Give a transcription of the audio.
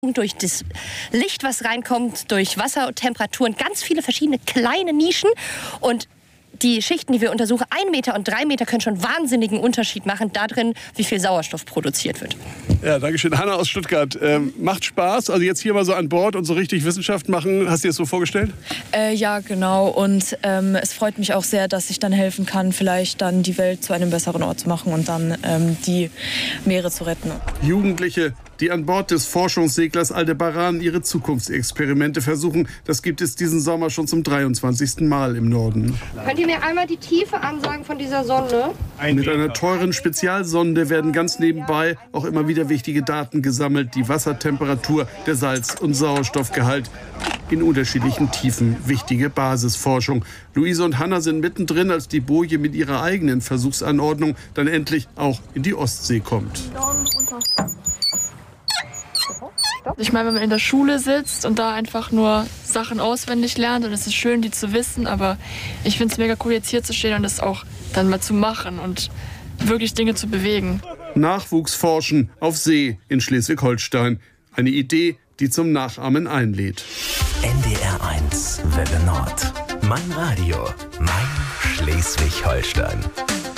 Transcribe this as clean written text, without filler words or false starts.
durch das Licht, was reinkommt, durch Wassertemperaturen, ganz viele verschiedene kleine Nischen. Und die Schichten, die wir untersuchen, 1 Meter und 3 Meter, können schon wahnsinnigen Unterschied machen darin, wie viel Sauerstoff produziert wird. Ja, danke schön. Hanna aus Stuttgart. Macht Spaß, also jetzt hier mal so an Bord und so richtig Wissenschaft machen. Hast du dir das so vorgestellt? Ja, genau. Und es freut mich auch sehr, dass ich dann helfen kann, vielleicht dann die Welt zu einem besseren Ort zu machen und dann die Meere zu retten. Jugendliche, die an Bord des Forschungsseglers Aldebaran ihre Zukunftsexperimente versuchen. Das gibt es diesen Sommer schon zum 23. Mal im Norden. Könnt ihr mir einmal die Tiefe ansagen von dieser Sonde? Mit einer teuren Spezialsonde werden ganz nebenbei auch immer wieder wichtige Daten gesammelt. Die Wassertemperatur, der Salz- und Sauerstoffgehalt. In unterschiedlichen Tiefen wichtige Basisforschung. Luise und Hanna sind mittendrin, als die Boje mit ihrer eigenen Versuchsanordnung dann endlich auch in die Ostsee kommt. Ich meine, wenn man in der Schule sitzt und da einfach nur Sachen auswendig lernt, und es ist schön, die zu wissen, aber ich finde es mega cool, jetzt hier zu stehen und das auch dann mal zu machen und wirklich Dinge zu bewegen. Nachwuchsforschen auf See in Schleswig-Holstein. Eine Idee, die zum Nachahmen einlädt. NDR 1 Welle Nord. Mein Radio, mein Schleswig-Holstein.